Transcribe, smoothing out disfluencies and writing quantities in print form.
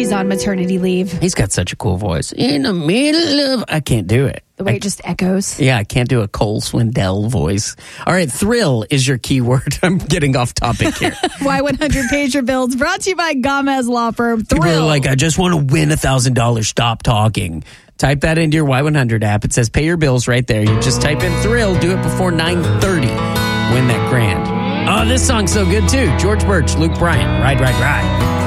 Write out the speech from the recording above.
he's on maternity leave. He's got such a cool voice. In the middle of... I can't do it. The way it just echoes. Yeah, I can't do a Cole Swindell voice. All right, thrill is your keyword. I'm getting off topic here. Y100 Pager Builds brought to you by Gomez Law Firm. Thrill. People are like, I just want to win $1,000. Stop talking. Type that into your Y100 app. It says pay your bills right there. You just type in thrill. Do it before 9:30. Win that grand. Oh, this song's so good too. George Birch, Luke Bryan. Ride, ride, ride.